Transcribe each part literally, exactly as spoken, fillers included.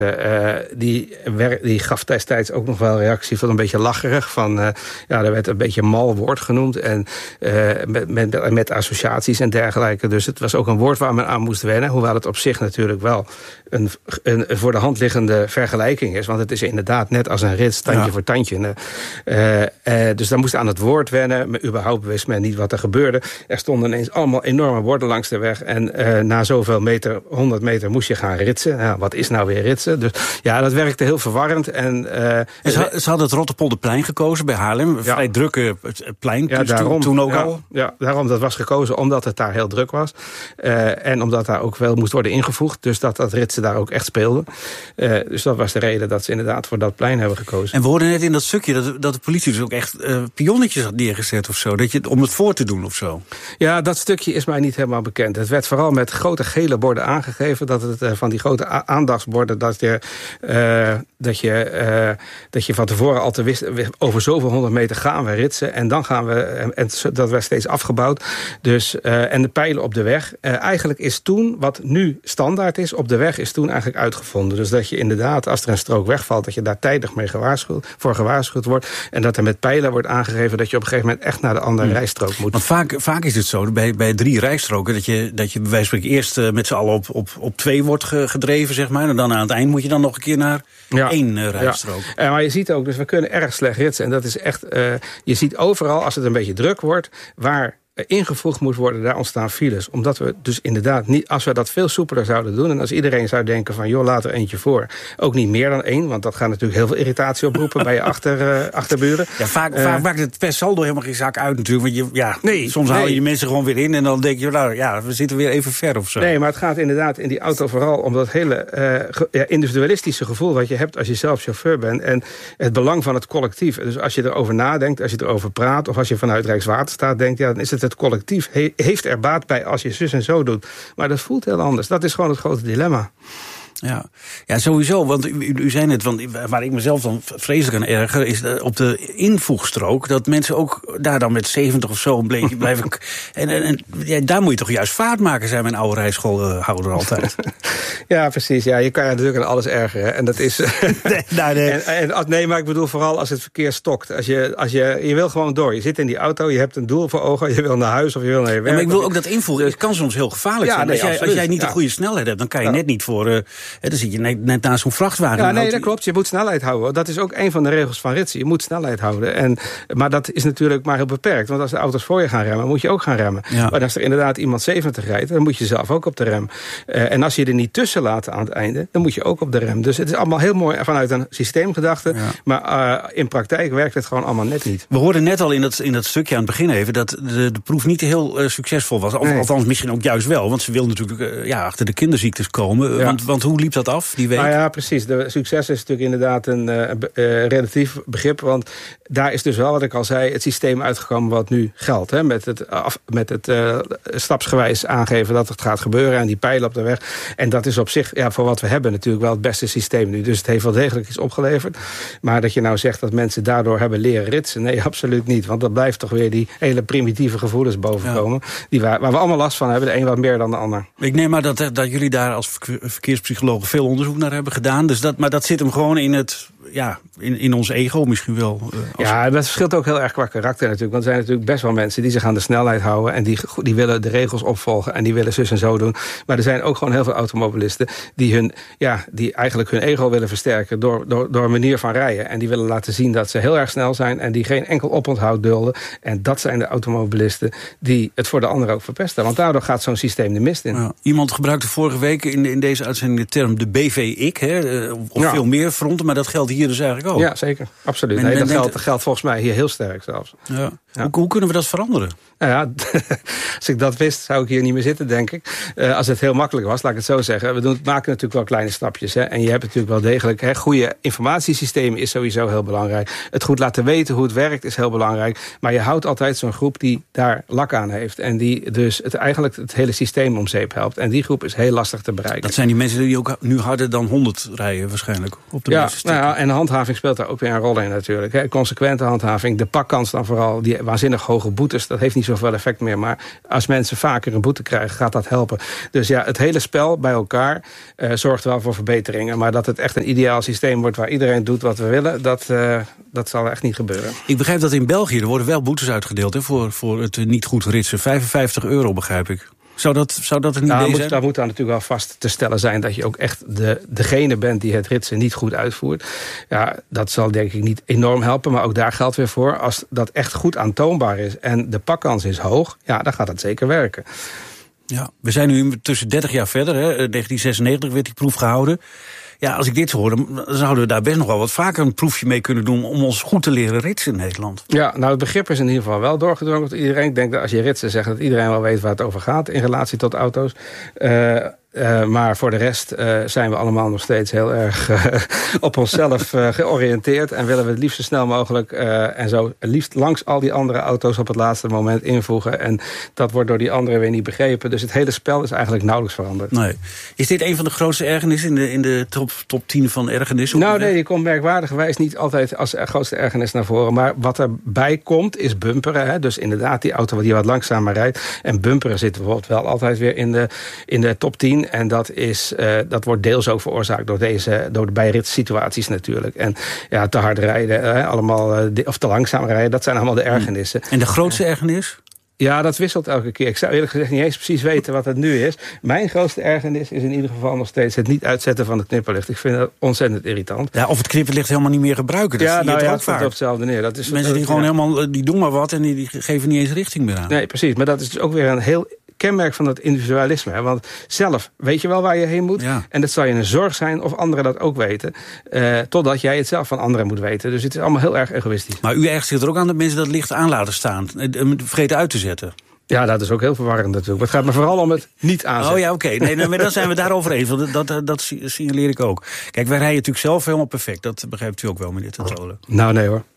Uh, die, die gaf destijds ook nog wel een reactie van een beetje lacherig. Van, uh, ja, er werd een beetje een mal woord genoemd. En uh, met, met, met associaties en dergelijke. Dus het was ook een woord waar men aan moest wennen. Hoewel het op zich natuurlijk wel een, een, een voor de hand liggende vergelijking is. Want het is inderdaad net als een rits, tandje ja. voor tandje. Uh, uh, dus daar moest aan het woord wennen. Maar überhaupt wist men niet wat er gebeurde. Er stonden ineens allemaal enorme borden langs de weg. En uh, na zoveel meter, honderd meter, moest je gaan ritsen. Nou, wat is nou weer ritsen? Dus ja, dat werkte heel verwarrend. En, uh, en ze, ze hadden het Rotterpolderplein gekozen bij Haarlem. Een ja. vrij drukke plein ja, daarom, toen, toen ook ja, al. Ja, daarom dat was gekozen omdat het daar heel druk was. Uh, en omdat daar ook wel moest worden ingevoegd. Dus dat dat ritsen daar ook echt speelde. Uh, dus dat was de reden dat ze inderdaad voor dat plein hebben gekozen. En we hoorden net in dat stukje dat, dat de politie dus ook echt uh, pionnetjes had neergezet of zo. Dat je, om het voor te doen of zo. Ja, dat stukje is mij niet helemaal bekend. Het werd vooral met grote gele borden aangegeven. Dat het uh, van die grote a- aandachtsborden dat je, uh, dat, je, uh, dat je van tevoren al te wist, over zoveel honderd meter gaan we ritsen. En dan gaan we, en, en dat werd steeds afgebouwd. Dus, uh, en de pijlen op de weg. Uh, eigenlijk is toen, wat nu standaard is, op de weg is toen eigenlijk uitgevonden. Dus dat je inderdaad, als er een strook wegvalt, dat je daar tijdig mee gewaarschuwd, voor gewaarschuwd wordt. En dat er met pijlen wordt aangegeven dat je op een gegeven moment echt naar de andere hmm. rijstrook moet. Want vaak, vaak is het zo, bij, bij drie rijstroken, dat je, dat je bij wijze van spreken eerst uh, met z'n allen op, op, op twee wordt ge, gedreven, zeg maar. En dan aan het eind moet je dan nog een keer naar ja. één uh, rijstrook. Ja. Uh, maar je ziet ook, dus we kunnen erg slecht ritsen. En dat is echt, uh, je ziet overal, als het een beetje druk wordt, waar ingevoegd moet worden, daar ontstaan files. Omdat we dus inderdaad niet, als we dat veel soepeler zouden doen, en als iedereen zou denken van, joh, laat er eentje voor. Ook niet meer dan één, want dat gaat natuurlijk heel veel irritatie oproepen bij je achter, uh, achterburen. Ja, vaak, uh, vaak maakt het per saldo helemaal geen zaak uit natuurlijk. Want je, ja, nee, soms nee. haal je de mensen gewoon weer in en dan denk je, nou ja, we zitten weer even ver of zo. Nee, maar het gaat inderdaad in die auto vooral om dat hele uh, ge, ja, individualistische gevoel wat je hebt als je zelf chauffeur bent en het belang van het collectief. Dus als je erover nadenkt, als je erover praat, of als je vanuit Rijkswaterstaat denkt, ja, dan is het het collectief. He, heeft er baat bij als je zus en zo doet. Maar dat voelt heel anders. Dat is gewoon het grote dilemma. Ja, ja, sowieso. Want u, u zei net, want waar ik mezelf dan vreselijk aan erger, is op de invoegstrook dat mensen ook daar dan met zeventig of zo een beetje blijven. En, en, en ja, daar moet je toch juist vaart maken, zei mijn oude rijschoolhouder altijd. Ja, precies. Ja, je kan je natuurlijk aan alles ergeren. En dat is. nee, nou, nee. En, en, nee, maar ik bedoel vooral als het verkeer stokt. Als je, als je, je wil gewoon door. Je zit in die auto, je hebt een doel voor ogen, je wil naar huis of je wil naar je werk. Ja, maar ik wil ook dat invoegen. Het kan soms heel gevaarlijk ja, zijn. Nee, als, jij, als jij niet de goede snelheid hebt, dan kan je ja. net niet voor. Uh, dan zit je net, net naast zo'n vrachtwagen. Ja, nee, dat klopt. Je moet snelheid houden. Dat is ook een van de regels van ritsen. Je moet snelheid houden. En, maar dat is natuurlijk maar heel beperkt. Want als de auto's voor je gaan remmen, moet je ook gaan remmen. Ja. Maar als er inderdaad iemand zeventig rijdt, dan moet je zelf ook op de rem. Uh, en als je er niet tussen laat aan het einde, dan moet je ook op de rem. Dus het is allemaal heel mooi vanuit een systeemgedachte. Ja. Maar uh, in praktijk werkt het gewoon allemaal net niet. We hoorden net al in dat, in dat stukje aan het begin even dat de, de proef niet heel uh, succesvol was. Of, nee. Althans, misschien ook juist wel. Want ze wil natuurlijk uh, ja, achter de kinderziektes komen. Ja. Want, want hoe liep dat af die week? Nou ja, precies. De succes is natuurlijk inderdaad een uh, uh, relatief begrip. Want daar is dus wel, wat ik al zei, het systeem uitgekomen wat nu geldt. Hè, met het, af, met het uh, stapsgewijs aangeven dat het gaat gebeuren en die pijlen op de weg. En dat is op zich, ja, voor wat we hebben natuurlijk wel het beste systeem nu. Dus het heeft wel degelijk iets opgeleverd. Maar dat je nou zegt dat mensen daardoor hebben leren ritsen, nee, absoluut niet. Want dat blijft toch weer die hele primitieve gevoelens bovenkomen. Ja. Die waar, waar we allemaal last van hebben, de een wat meer dan de ander. Ik neem maar dat, dat jullie daar als verkeerspsychologen veel onderzoek naar hebben gedaan. Dus dat, maar dat zit hem gewoon in het, ja, in, in ons ego misschien wel. Uh, als... Ja, dat verschilt ook heel erg qua karakter natuurlijk. Want er zijn natuurlijk best wel mensen die zich aan de snelheid houden en die, die willen de regels opvolgen en die willen zus en zo doen. Maar er zijn ook gewoon heel veel automobilisten die hun, ja, die eigenlijk hun ego willen versterken door, door, door een manier van rijden. En die willen laten zien dat ze heel erg snel zijn en die geen enkel oponthoud dulden. En dat zijn de automobilisten die het voor de anderen ook verpesten. Want daardoor gaat zo'n systeem de mist in. Ja, iemand gebruikte vorige week in, in deze uitzending de term de B V I C, hè, of ja. veel meer fronten, maar dat geldt hier dus eigenlijk ook. Ja, zeker. Absoluut. Men, nee, men dat, geldt, dat geldt volgens mij hier heel sterk zelfs. Ja. Ja. Hoe, hoe kunnen we dat veranderen? Nou ja, als ik dat wist, zou ik hier niet meer zitten, denk ik. Uh, als het heel makkelijk was, laat ik het zo zeggen. We doen, maken natuurlijk wel kleine stapjes. Hè. En je hebt natuurlijk wel degelijk, hè, goede informatiesystemen is sowieso heel belangrijk. Het goed laten weten hoe het werkt is heel belangrijk. Maar je houdt altijd zo'n groep die daar lak aan heeft. En die dus het, eigenlijk het hele systeem om zeep helpt. En die groep is heel lastig te bereiken. Dat zijn die mensen die ook nu harder dan honderd rijden waarschijnlijk. Op de ja, nou ja, en de handhaving speelt daar ook weer een rol in natuurlijk. Hè. Consequente handhaving, de pakkans dan vooral, die waanzinnig hoge boetes. Dat heeft niet zoveel effect meer. Maar als mensen vaker een boete krijgen, gaat dat helpen. Dus ja, het hele spel bij elkaar uh, zorgt wel voor verbeteringen. Maar dat het echt een ideaal systeem wordt waar iedereen doet wat we willen, dat, uh, dat zal echt niet gebeuren. Ik begrijp dat in België, er worden wel boetes uitgedeeld hè, voor, voor het niet goed ritsen. vijfenvijftig euro begrijp ik. Zou dat, zou dat een idee nou, zijn? Daar moet dan natuurlijk wel vast te stellen zijn dat je ook echt de, degene bent die het ritsen niet goed uitvoert. Ja, dat zal denk ik niet enorm helpen, maar ook daar geldt weer voor. Als dat echt goed aantoonbaar is en de pakkans is hoog, ja, dan gaat dat zeker werken. Ja, we zijn nu tussen dertig jaar verder. Hè. negentien zesennegentig werd die proef gehouden. Ja, als ik dit hoor, dan zouden we daar best nog wel wat vaker een proefje mee kunnen doen om ons goed te leren ritsen in Nederland. Ja, nou het begrip is in ieder geval wel doorgedrongen tot iedereen. Ik denk dat als je ritsen zegt dat iedereen wel weet waar het over gaat in relatie tot auto's. Uh, Uh, maar voor de rest uh, zijn we allemaal nog steeds heel erg uh, op onszelf uh, georiënteerd. En willen we het liefst zo snel mogelijk uh, en zo het liefst langs al die andere auto's op het laatste moment invoegen. En dat wordt door die anderen weer niet begrepen. Dus het hele spel is eigenlijk nauwelijks veranderd. Nee. Is dit een van de grootste ergernissen in de, in de top, top tien van ergernissen? Nou nee, die komt merkwaardigerwijs niet altijd als grootste ergernis naar voren. Maar wat erbij komt is bumperen. Hè? Dus inderdaad die auto die wat langzamer rijdt. En bumperen zit bijvoorbeeld wel altijd weer in de, in de top tien. En dat, is, uh, dat wordt deels ook veroorzaakt door, deze, door de bijritssituaties natuurlijk. En ja, te hard rijden, uh, allemaal, uh, of te langzaam rijden, dat zijn allemaal de ergernissen. En de grootste ergernis? Ja, dat wisselt elke keer. Ik zou eerlijk gezegd niet eens precies weten wat het nu is. Mijn grootste ergernis is in ieder geval nog steeds het niet uitzetten van het knipperlicht. Ik vind dat ontzettend irritant. Ja, of het knipperlicht helemaal niet meer gebruiken. Dat ja, zie je nou ja, ook het komt vaak op hetzelfde neer. Dat is, mensen die dat, gewoon ja. helemaal, die doen maar wat en die, die geven niet eens richting meer aan. Nee, precies. Maar dat is dus ook weer een heel kenmerk van dat individualisme. Hè? Want zelf weet je wel waar je heen moet. Ja. En dat zal je een zorg zijn of anderen dat ook weten. Uh, totdat jij het zelf van anderen moet weten. Dus het is allemaal heel erg egoïstisch. Maar u ergert zich er ook aan dat mensen dat licht aan laten staan. Vergeten uit te zetten. Ja, dat is ook heel verwarrend natuurlijk. Maar het gaat me vooral om het niet aanzetten. Oh ja, oké. Nee, nee, maar dan zijn we daarover eens. Want dat, dat, dat signaleer ik ook. Kijk, wij rijden natuurlijk zelf helemaal perfect. Dat begrijpt u ook wel, meneer Ten Tolen. Nou, nee hoor.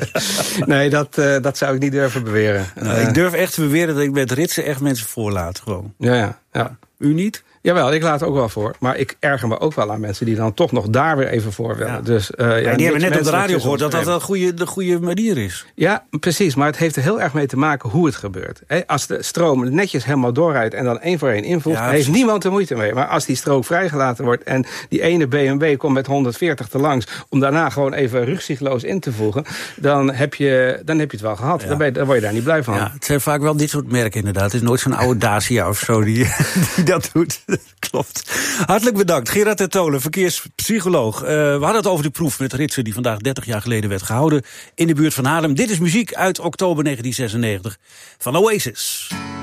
nee, dat, uh, dat zou ik niet durven beweren. Nou, uh, ik durf echt te beweren dat ik met ritsen echt mensen voorlaat. Gewoon. Ja, ja, ja. U niet? Jawel, ik laat ook wel voor. Maar ik erger me ook wel aan mensen die dan toch nog daar weer even voor willen. Ja. Dus, uh, ja, ja, die hebben net op de radio gehoord dat dat een goede, de goede manier is. Ja, precies. Maar het heeft er heel erg mee te maken hoe het gebeurt. He, als de stroom netjes helemaal doorrijdt en dan één voor één invoegt, ja, heeft niemand er moeite mee. Maar als die strook vrijgelaten wordt en die ene B M W komt met honderdveertig te langs om daarna gewoon even rugzichtloos in te voegen, dan heb je, dan heb je het wel gehad. Ja. Dan, ben je, dan word je daar niet blij van. Ja, het zijn vaak wel dit soort merken inderdaad. Het is nooit zo'n oude Dacia of zo die, die dat doet. Klopt. Hartelijk bedankt. Gerard Ten Tolen, verkeerspsycholoog. Uh, we hadden het over de proef met ritsen die vandaag dertig jaar geleden werd gehouden in de buurt van Haarlem. Dit is muziek uit oktober negentien zesennegentig van Oasis.